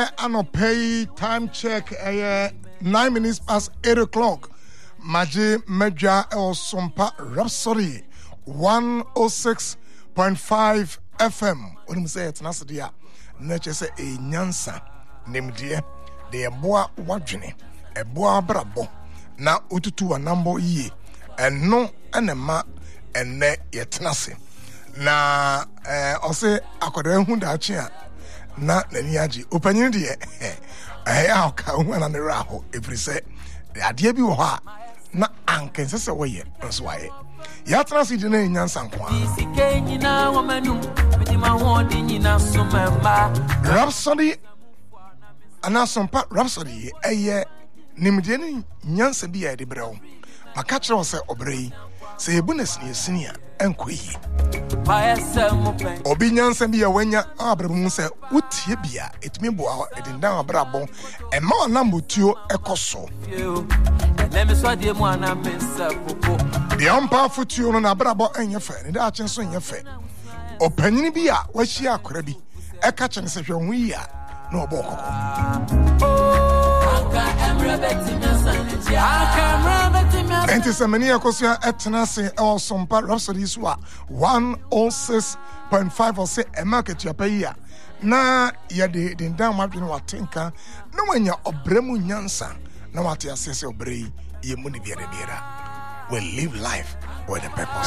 anopay time check 9 minutes past 8 o'clock. Maji Medja El Sompa Rhapsody 106.5 FM. When you say it's Nasadia, nature say a nyansa, Nimdia, the boa wajini, a boa brabo, na ututu a number ye, and no anema, and ne yetnasi. Na ose akwade hu da chia na nani agi opanyin de aka hu na ne raho every say de ade bi wo ha na ankense se wo ye nso aye ya transit na nyansa nko Rhapsody anasompa Rhapsody eye nimde ni nyansa bi ya de brewo maka kire wo se obrei se ebunes ni sinia enkoyi obi nyansa bi ya wanya abrabu se utie bia etimi boa edindan abrabo e ma onambotuo ekoso de ampa futuo no na abrabo enye fe ne da achen so enye fe opanyini bi a wahia akora bi eka kyen se hwe hu yi a na obokoko Enti semeni akosia etnase Elsompa Rhapsody swa 106.5 or say a market ya paya na ya de dan madwene watenka na wanya obremu nyansa na wate asese obrei ye muni biere we live life with a purpose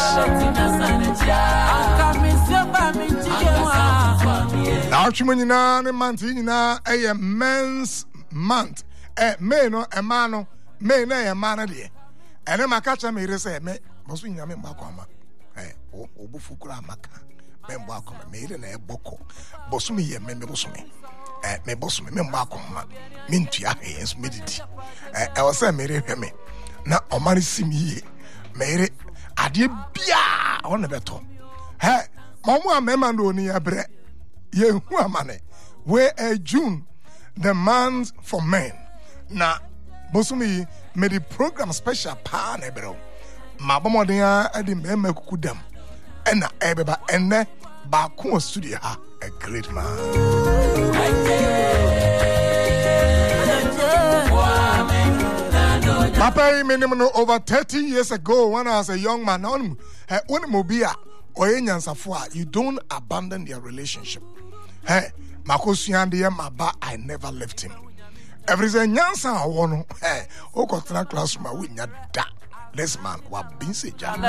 na chumunyina ne manti nyina eye men's month me no emano me na emano de ene makacha me rese me bosu nyame mbakoma obufukura maka me mbakoma me ire na eboko bosu me ye me bosu me me bosu me mbakoma me ntua he enso medidi e wose me re hwe me na omari simiye me ire ade bia ona beto momu amema no ni abre ye hu amane we June the month for men na bosumi me the program special pa na ebero ma bomoden a de mema kukudam ena ebeba enne ba ko studio ha a great man Papa minimum over 30 years ago when I was a young man when mobia or nyansafo you don't abandon their relationship Makosiande maba I never left him. Every day nyansa awono o kotena classroom we nya da this man wa bin se jam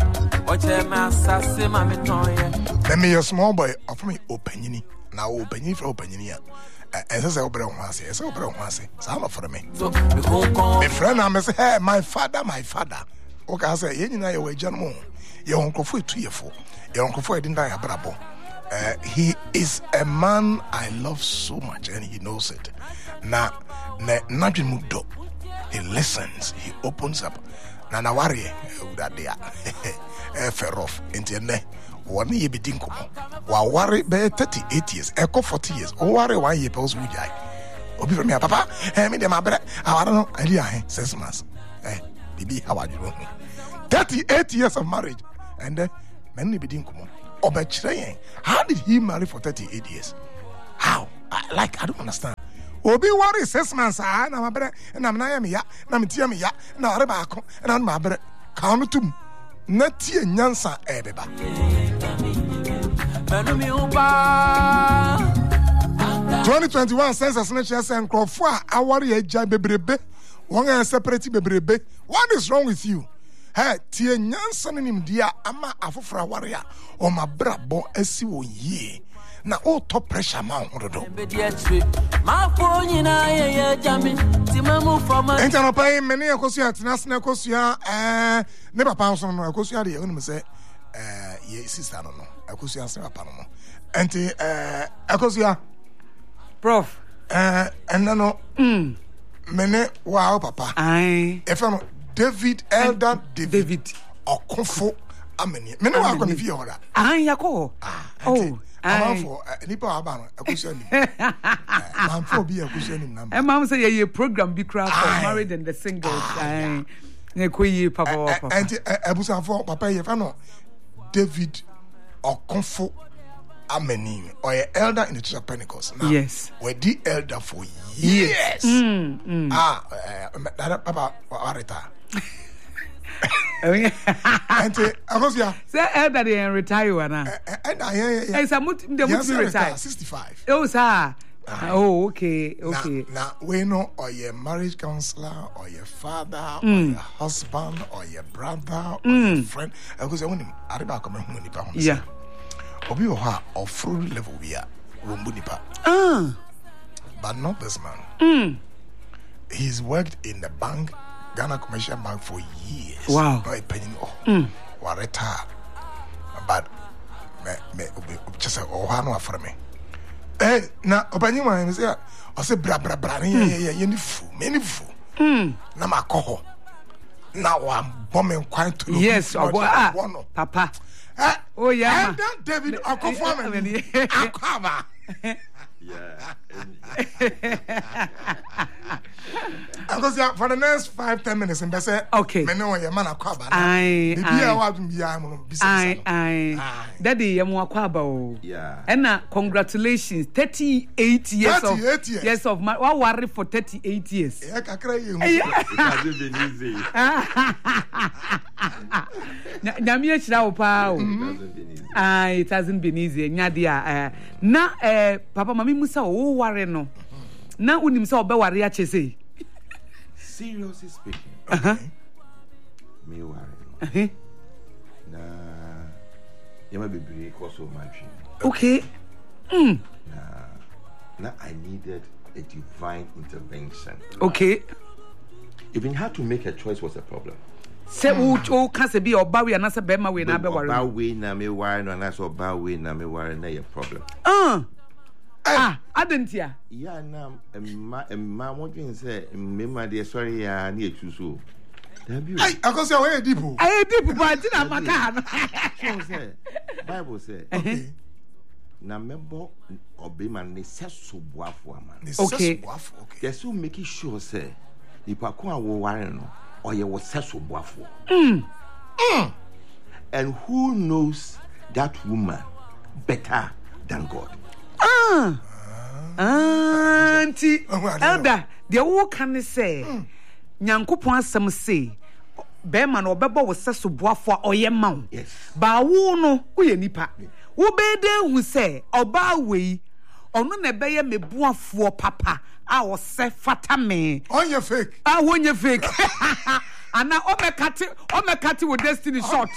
let me your small boy offer me opanyini na opanyini for opanyini a ese se obre ho ase ese obre ho ase sa no for me my friend am say hey my father o ka say ye nyina ye wa janmo ye honkofo etuyefo ye honkofo edindan ya brabo. He is a man I love so much and he knows it. Na najin mudo. He listens, he opens up. Na worry udadea. Ferof intene. Wani ye bidin komo. Wa worry be 38 years, eko 40 years. O worry 1 year pause wujai. Obi from me papa, me dem abre. I don't know, elia 6 months. Bibi how are you? 38 years of marriage and many bidin komo. How did he marry for 38 years? How? I don't understand. Obi worry 6 months. Na mabre na mna me ya na mtia me ya na reba ako na mabre count to na tie nyansa ebeba. 2021 census na chese nkrofo a awari eja bebrebe won separate bebrebe. What is wrong with you? Hey, tie nyansa nim dia ama afofra ware a o mabrabo asi wo yie na o to pressure ma hododo entano pai meni akosua tinasna akosua ne papa so no akosua de wonu se ye sister no akosua se papa no enti akosua prof enano mene wa papa ai efano David Elder David Okonfo ameni me no akọ ne fie hoda yakọ I'm for nipa abano akusia ni I'm for be akusia ni number mom say ye program be craft for married and the singles ne koyi papa and abusa for papa ye fa no David Okonfo Amenim or an elder in the Church of Pentecost. Now, yes. We're the elder for years. Papa Arita. And Agosia. Say elder they retire and I some they retire 65. Oh sir. Oh, okay. Now we know or your marriage counselor or your father or your husband or your brother or your friend. Because I want him. I remember coming home when he yeah. Obi oha or full level we are Rumbunipa. But not this man. He's worked in the bank, Ghana Commercial Bank, for years. Wow. No a penny or retire. But me just oh no for me. Na opani man say I say bra ye ni fu many fu. Na makoho. Na wa bombing quite to yes, papa. Oh yeah. And then David Okoforman. Akaba. Yeah. Because for the next 5-10 minutes, and say, okay. Men know your man Akaba. Daddy, I'm Akaba. Yeah. And congratulations, 38 years 38 years. Yes, of my worry for 38 years. Yeah, I cry you. It hasn't been easy. Namia chira pa. It hasn't been easy. Nyadia na papa mami musa o ware no. Na unim se obe ware ache sei. Seriously speaking. Me ware. Na yama bebre cause of my dream. Okay. Now I needed a divine intervention. Okay. Even had to make a choice was a problem. Say o can say be oba we na say be ma we na be worry. Oba we na me worry no na say oba we na me worry na your problem. Adentia. Yeah na emma wodwen say memma de sorry ya na etu so. Hey, akosia we deep. Deep but na maka. So say Bible say okay. Na member obe man ne seso boafo man. Okay. They so make sure say ipa ko awo ware no or you was seso boafo. And who knows that woman better than God? Auntie elder the wo can say nyankopon asem say be man obebo wo seso boafo oye ma. Yes. Ba wo no uye nipa. Wo be de hu say oba we ono na be ye mebuafo papa a wo se fata me. On your fake. When you fake. Ana omekati with destiny short.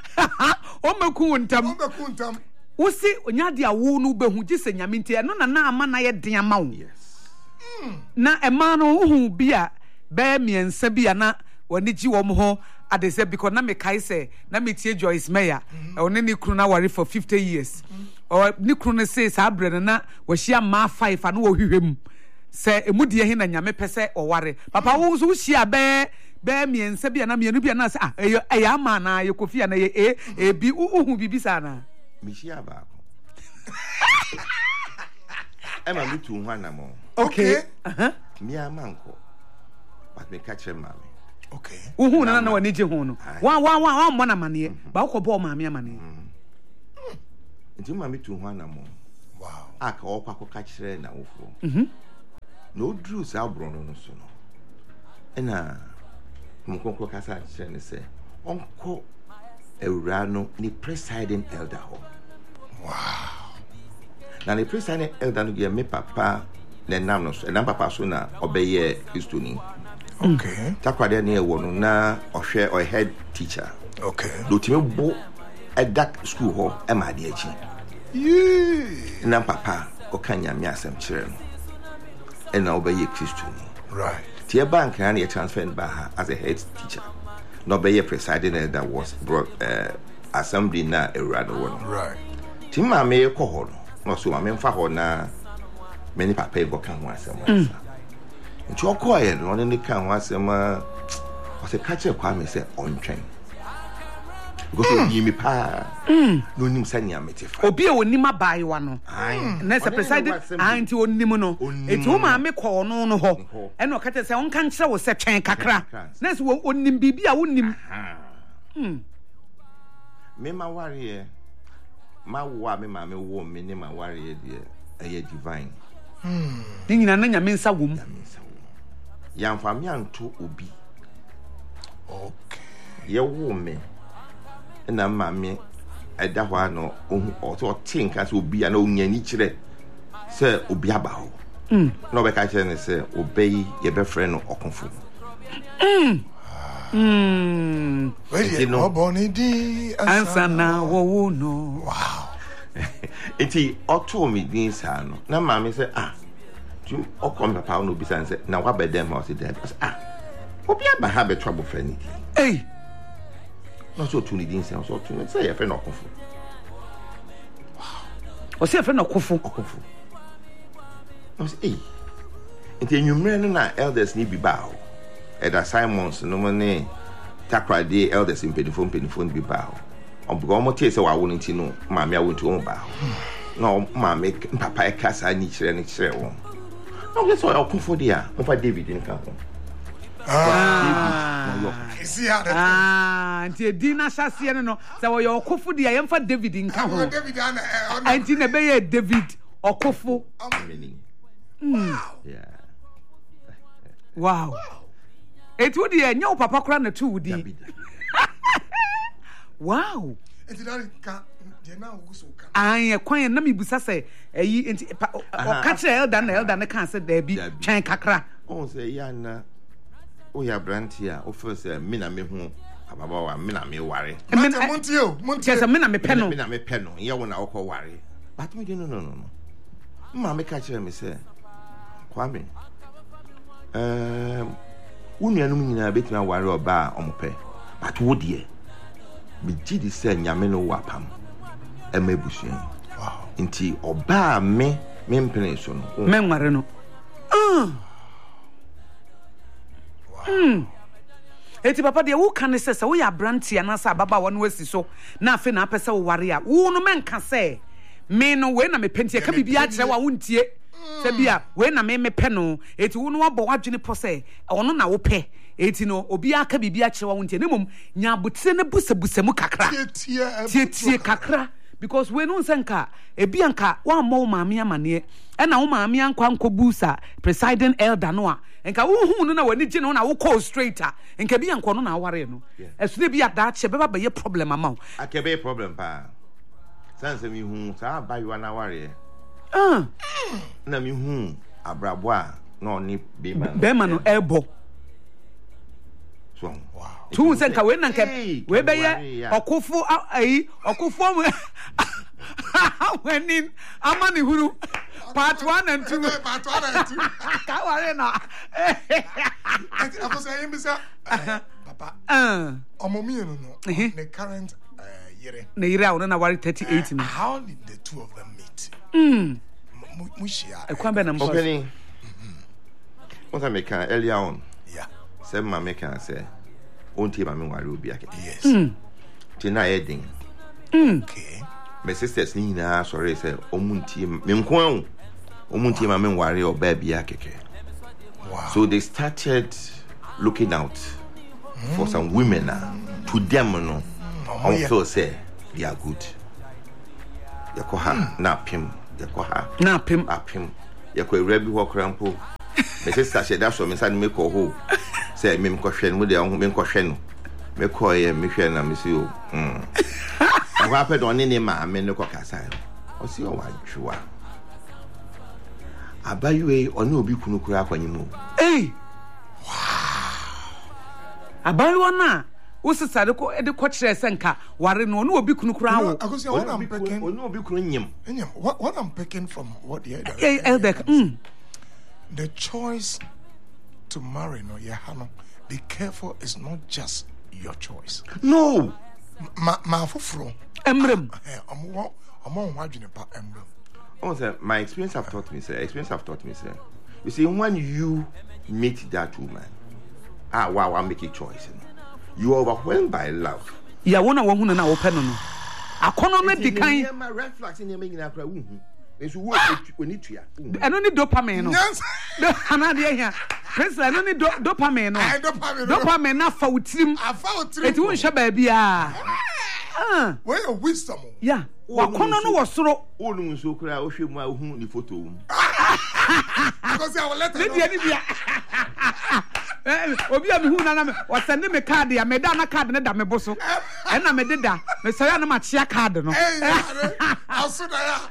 Omekuntam. Wo si onyade awo no behu gise nyame nti eno na ama na ye den ama wo. Yes. Na ema no hu bia be miensa bia na wani ji wo ho ade say because na me kai say na me tie Joyce Meyer one ni kru na worry for 50 years. Or ni kru ne say sa bre na wo hia ma 5 ana wo hwehwem. Say emudie he na nyame pese oware papa wo so hia be miensa bia na mienu bia na say eya ama na ye kofi na ye bi uhu bibisa na me hia ba ko Emma me tu ho anamo okay me amanko but me catch him mama okay uhu na wani je ho no wa mo na mane ba ko bo maame amane nti ma me tu ho anamo wow aka okwa catch na wofo no drew sa brono no so no ena mkonko kasa chere ne se onko ewura no ni presiding elder ho wow na ni presiding elder no ge me papa na nam no so na papa so na obeye Kristoni okay takwade na e wo no na ohwe or head teacher okay do timi bo edak school ho e ma de achi na papa o kanya mi asem chere no and now obey Kristoni. Right. Tier bank and you transferred by as a head teacher. No be presiding elder was brought assembly na erado one. Right. Tima me ko ho no so ma me mfa ho na many papa go kan ho asem. Nti okoye no ne kan ho asem o se ka che kwa me se ontwen. Because you me pa no nim sanya metifa obi e onim abai wa no na se presiding anti onim no etu ma me ko no no ho e no ka te se on kan kire wo se twen kakra na se onim bibia wonim me ma ware ma wo me ma me wo me ne ma ware ye de divine ni nyina na nyame nsa wom ya mfa me anto obi okay ye wo me na ma me eda ho ano o to tinka se obi na onyani kire se obi aba ho no be ka kire ne se obeyi ye be frɛ no okonfo wait no boni di ansana wo no wow enti auto me din sa no na ma me se tu okom papa no bi san se na wa bedem ma se dem obi aba ha be trouble friend ni hey no so tu ni din sa so tu say ye friend okonfo o se friend okonfo no say enti enwumre no na elders ni bi ba ho Eda Simons no money takra de elders in penifon bi ba ho obugo mo tie se wa wo nti no ma me awo nti wo ba ho no ma me papa e kasa ni kire wo no get so okonfo dia mo fa David nka ho see how that nti edina hyase no se wo ye okonfo dia ye mfa David nka ho David anti na be ye David okofo wow it would be a new papa crown too di wow it ka je na oguso ka an kwan na mebusa se eyi enti o ka kire elder na kan se da bi twen kakra on say ya na o ya brantia o feel say me na me hu ababa wa me na me ware montio se me na me pe no ye wo na o ko ware but me no ma me ka kire me say Kwame unuanum nyina betima ware oba omope but wo de me gidi se nyame no wapam emabusuan wow nti oba me mpene so no me nware no eti papa de wo kan se wo ya brantia na sa baba wo no asi so na afi na apese wo ware a wo no menka se me no we na me pentie ka bibia kire wa wo ntie se bia we na me pe no eti wo no abo wadwene po se ono na wo pe eti no obi aka bibia kire wa wo ntie nemom nya abotire ne busabusa mu kakra tie kakra because we no nsenka ebi anka wa mo maame amane e na wo maame ankwa nkobusa presiding elder no a enka wo hu no na wani gye no na wo call straighter enka bi anko no na aware no esune bi ada che beba be problem ama akebe problem pa sanse mi hu sa bayo na ware na mi hu abrabo a na oni bema no ebo so wow tu nsenka we nanka we be ye okofo okofo wenin amani huru part 1 and 2 ka ware na afo say mbisa papa omomi no the current yere na yere a na ware 38 no how did the two of them meet mushia ekwambe na mpo opening what I make earlier on yeah say ma make say onti ma me ware obi ake yes tina heading okay my sisters ni na sorry say omunti me nko omunti ma me ware oba bia keke wow so they started looking out for some women to them no also say they are good yakoha na pim yakoha na pim apim yakwa rabi ho krampo my sister said that so me say me ko ho say me hwe no de me hwe no me ko ye me hwe na me si o wa pe don ni ma me no ko kasa o si o wa dwa abaywe oni obi kunu kura akwanyimu abaywa na usisade ko ede ko kire senka ware no no obi kunu kura wo akosia what I'm picking oni obi kunu nyim what I'm picking from what the elder the choice to marry no yahano be careful is not just your choice no ma fufuro emrem omo wadwene pa emrem oh sir my experience have taught me sir you see when you meet that woman wow I make a choice you are overwhelmed by love ya wona wo hunu na wo pe no no akono no di kan my red flags in your nyina kra wu nso wo oni tua eno ni dopamine no ana de hia prince eno ni dopamine no dopamine na fa utirim eti wo nhwe ba bia Where your wisdom? Yeah. Wakono no wasoro. Onu nso kura ohwe mu a ohu ni photo mu. Because I will let her. Obi a me hu na me o send me card ya me da na card ne da me boso. E na me deda. Me so ya na ma chia card no. Also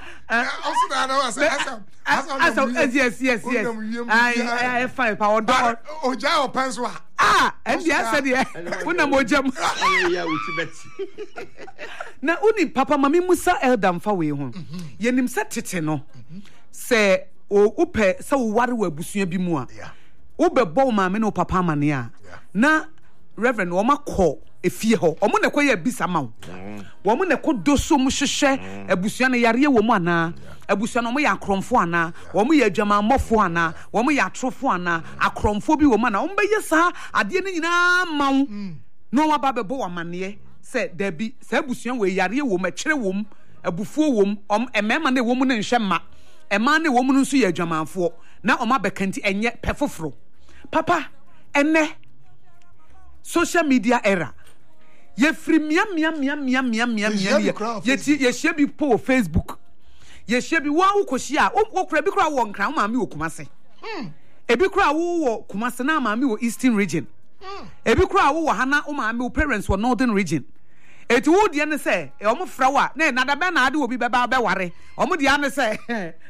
yes. I fine power do. Oja o penso. And yes said ye. Una mojam. Ya utibeti. Na uni papa mami Musa elder mfa we ho. Ye nim se tete no. Se o upe se wo ware wa busua bi mu a. Wo bebo maame no papa amane a. Na reverend wo makọ efie ho. Omo na koye bisa ma wo. Wo mo na kodoso mu hwehwe abusua na yare wo mu ana. Abusua no mo ya akromfo ana. Wo mo ya adwama mmofo ana. Wo mo ya atrofo ana. Akromfo bi wo mu ana. Wo beye sa ade ne nyina ma wo. No wa ba bebo amane se dabi se abusua we yare wo mu kyere wo mu. Abufuo wo mu. Emema na wo mu ne nhwe ma. Ema na wo mu nso ya adwamanfo. Na oma bekanti enye pefoforo. Papa, ene social media era. Ye free mia. Ye share bi po Facebook. Ye share bi wa ukoshia. O kura bi kura wo nkran maami wo Kumase. Ebi kura wo Kumase na maami wo Eastern region. Ebi kura wo hana o maami wo parents wo Northern region. Eti wo de ne se e omo fra wa na nada be na ade obi be ba be ware. Omo de ane se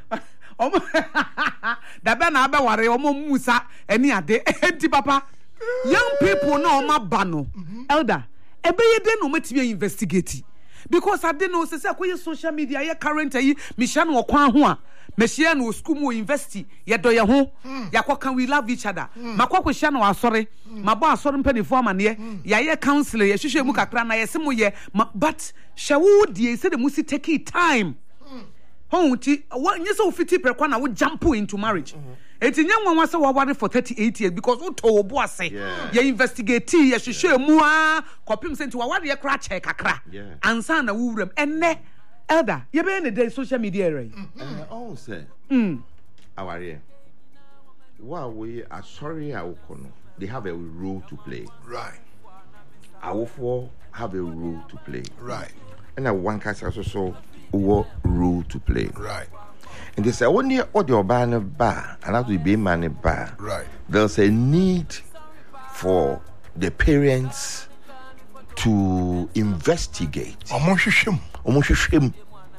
da be na be ware omo musa eni ade enti papa young people na oma ba no elder ebe ye de no matimi investigate because ade no se akoye social media ye current ayi me hia no kwan ho a me hia no school mu university ye do ye ho yakoka we love each other makoko hia no asore mabo asore mpanifo amane ye ye counselor ye hwehwe mu kakra na ye se mo ye but shawo die se de musi take time Honti, what you so 50% na we jump into marriage. It's in young one say we for 38 years because what to boss say. You investigate, you should show more. Copy sent to what you crack check kakra. Answer na wurem. Enne elder, you be in the day social media right? Oh say. Aware. Wow, we are sorry Awokono. They have a role to play. Right. Awofo have a role to play. Right. And I one case also what role to play. Right. And they say only audio ban bar and have to be man bar. Right. There's a need for the parents to investigate. Omoshishim.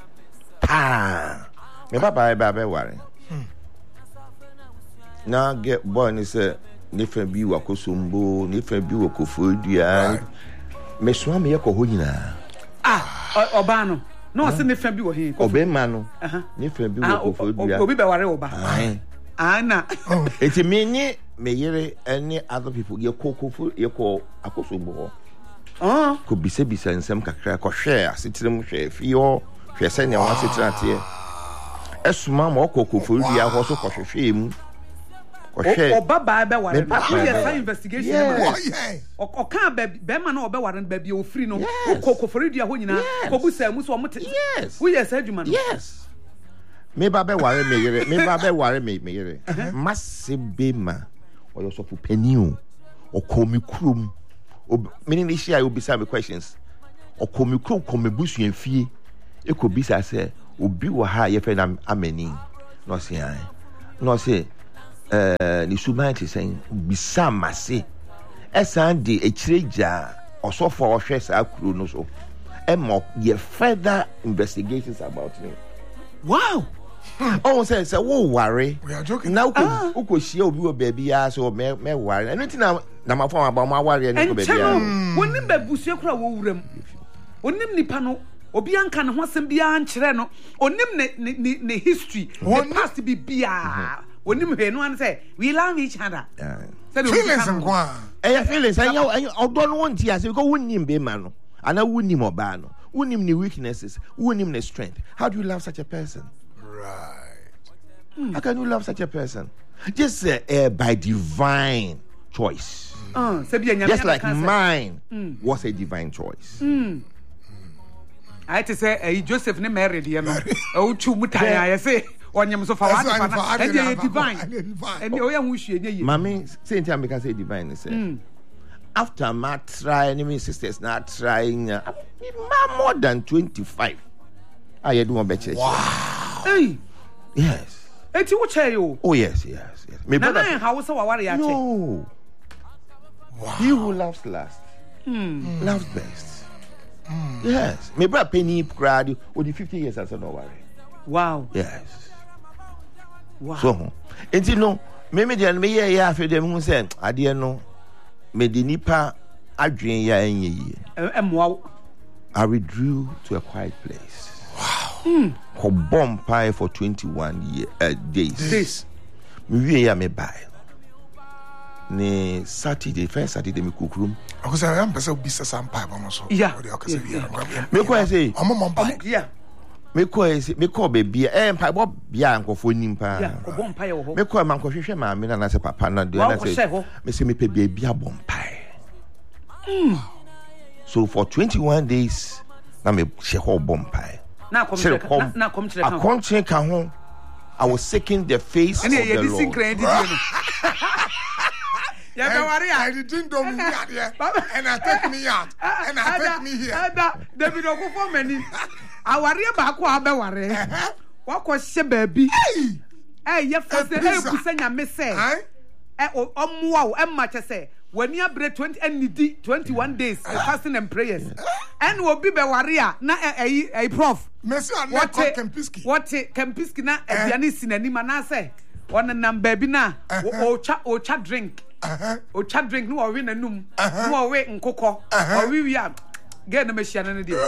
Me baba worry. Now get born is a different view of Kosumbo, different view of Kofudia. Me swami yako huina. Obano. No, se ne fa bi wo he. Obema ne fa bi wo Kofodua. Obi be ware oba. Ana. Eti me yere any other people ye kokofo ye ko akosombo ho. Ko bise nsem kakra ko hwe asetire mu hwe fi ho hwe se ne ho asetire ate. Esuma ma okokofodua ho so ko hwe mu. Ko hwe. Oba ba be ware. We yes investigation. O kan be ma na obe ware ba bi o free no. Okokofodua ho nyina ko busa mu so o mute. Yes. We yes adwuma no. Yes. Me ba be ware me yere. Masebema. Oyo so peniu. Okomi krum. Meaning this year will be some questions. Okomi krum komi busu enfie. Eko bisa se obi wo ha ye fe na ameni. No say ai. No say ni sumanti saying bisa mase. Esan de echireja osofo ohwe sa akuru no so. Emo ye further investigations about me. Wow. Oh, say wo worry. We are joking. Now uko share obi wo baby ya so me worry. Anything na ma form about ma worry any baby ya. Wonim babusua kura wo wuram. Onim nipa no obi anka ne ho asem bia ankyere no. Onim ne history. The past be bia. Onim he no an say we love each other. Feelings nkwa. Feelings and odo no won ti ase because wonim be ma no. Ana wonim oba no. Wonim ne weaknesses, wonim ne strength. How do you love such a person? Right. How can you love such a person? Just by divine choice. Just like mine was a divine choice. I had to say, Joseph ne married, you know. Oh, Chumutai, I say, on your so far, and you're divine. And you wish you. Mammy, same time because say divine. After my trying, my sisters not trying, more than 25. I do one better. Wow. Hey. Yes. Eti wo che yo. Oh yes. Me brother. Na how so waware ya che. No. Wow. He who loves last. Loves best. Yes. Me brother Penny Crowd only 50 years as no worry. Wow. Yes. Wow. So, and you know, me me ya after them who say ade no me di nipa adwen ya enye. I withdrew to a quiet place. Wow. For bomb pie for 21 days. Me ya me buy. Ne Saturday, first Saturday me cook room. I was saying, I'm person business and pipe almost. Yeah. Me ko say, Yeah. me ko baby pipe bob bia nkofo nimpa. Yeah, ko bomb pie wo. Me ko man ko hwehwe ma me na say papa na do na say. Me say me pe baby a bomb pie. So for 21 days na me she ho bomb pie. Na kom chire ka ho. I was seeking the face of the Lord. I didn't do me out here, and I take me out, and I take me here. David Okufo mani. Aware ba ko abeware. Wa ko hye baabi. Ye fose kusa nyame se. Omoa o emma che se. Wani abre 21 days fasting and prayers. And obi be ware na prof. Messi na Kempiski. What Kempiski na aduane sinani mana se. One nam baabi na ocha drink. Ocha drink no we nanum. No we nkokọ. O we wi get na machine na dey.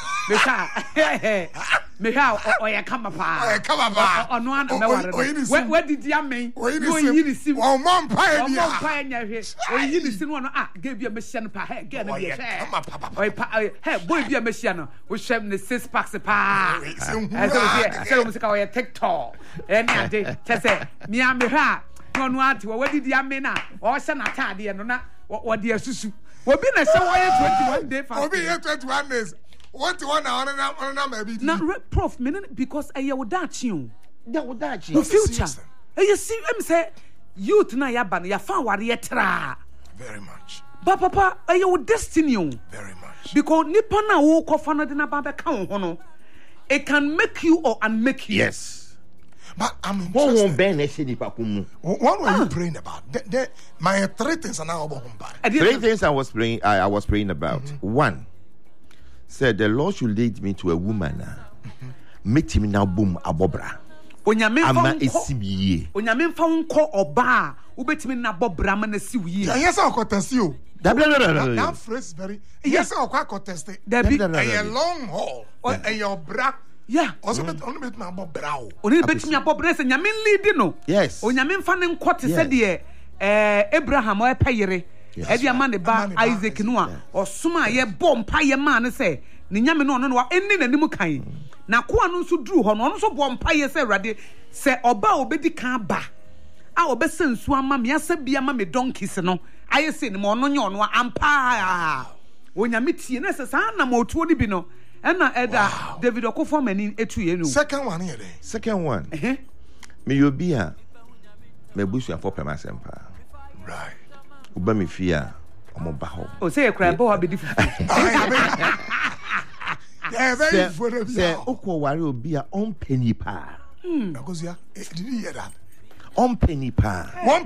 Me ha oya kama pa. Ono an me ware. Where did you mean? No yiri sim. O mom pa bia. O mom pa nya hwe. O yiri sim no get bia machine pa. He get na bia. Hey boy bia machine no. We share the 6 packs pa. So we say o TikTok. Any ade. Say me ha. No ati where did you mean na? O hye na tade no na wo de asusu. Obi na se wo 21 days fast. Obi 21 days. What one na maybe. Na prof me because I would that you. That would that the future. You see em say youth na ya ban ya fa ware tra. Very much. Ba papa your destiny. Very much. Because nipa na wo kofa no de na ba be kan ho no. It can make you or unmake you. Yes. But I'm interested. What were you praying about? My 3 things are now about 3 things I was praying about. One, said the Lord should lead me to a woman. Make him now boom abobra. Ama esibiye. Onyame fa nko oba ubetimi na bobra ma na siwiye. Yes, I contest you. That phrase is very. Yes, I contest it. A long haul. A your bra. Yeah. Also, only bet me about brow. Only bet me about brace. Nyame lead no. Yes. Onyame fa ne nko te se de Abraham o peyere. E dia ma ne ba Isaac no a osoma ye bom pa ye ma ne se ne nyame no no eni nanim kan. Na ko anu nso duru ho no no so bom pa ye se Awurade se oba obedi kan ba. A obesensu ama me asa bia ma me donkeys no. Aye se ne mo no nye ono ampa. Onyame tie na se sa na mo tuo ni bi no. Ena eda David Okufo mani etuye no. Second one here. Second one. Me yobia me busu afọ pema sempa. Right. Uba me fia omo ba ho. O say e kra bo abedi fufu. Yeah, very good. Say okwo ware obi a on penny pa. Because did you hear that? On penny pa.